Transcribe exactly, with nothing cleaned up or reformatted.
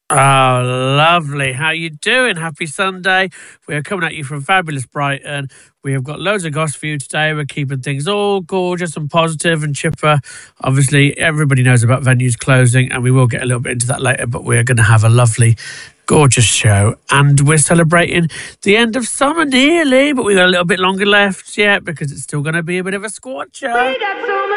Oh, lovely. How you doing? Happy Sunday. We are coming at you from fabulous Brighton. We have got loads of gossip for you today. We're keeping things all gorgeous and positive and chipper. Obviously, everybody knows about venues closing, and we will get a little bit into that later, but we're going to have a lovely, gorgeous show. And we're celebrating the end of summer nearly, but we've got a little bit longer left yet because it's still going to be a bit of a scorcher.